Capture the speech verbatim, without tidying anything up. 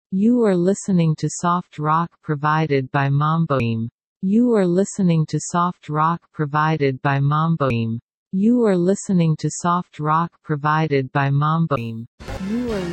You are listening to soft rock provided by Mamboim. You are listening to soft rock provided by Mamboim. You are listening to soft rock provided by Mamboim. You are